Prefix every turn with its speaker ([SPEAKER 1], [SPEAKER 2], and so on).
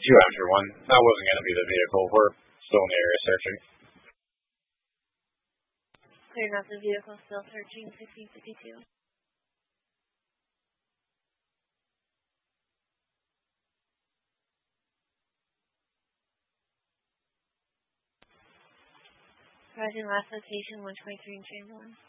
[SPEAKER 1] 2 after 1. That wasn't going to be the vehicle. We're still in the area searching.
[SPEAKER 2] Clearing up the vehicle, still searching, 1552. Rising last location, 123 in Chamberlain.